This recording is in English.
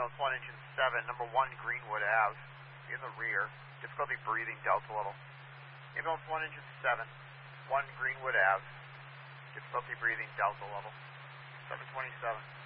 Ambulance 1, engine 7, number 1 Greenwood Ave, in the rear, difficulty breathing, delta level. Ambulance 1, engine 7, 1 Greenwood Ave, difficulty breathing, delta level. 727.